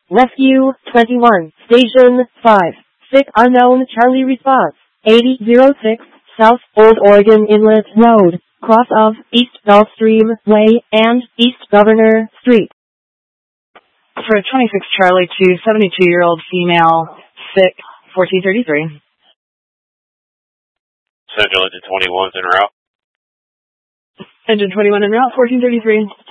Rescue 21, Station 5. Sick unknown Charlie response. 8006 South Old Oregon Inlet Road, cross of East Gulfstream Way and East Governor Street. For 26 Charlie to 72-year-old female, sick, 1433. Central Engine 21's en route. Engine 21 en route, 1433.